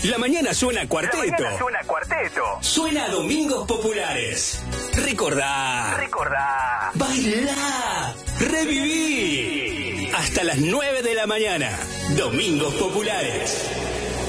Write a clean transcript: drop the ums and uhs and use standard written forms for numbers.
La mañana suena cuarteto. Suena Domingos Populares. Recordá. Bailá. Reviví. Hasta las 9 de la mañana. Domingos Populares.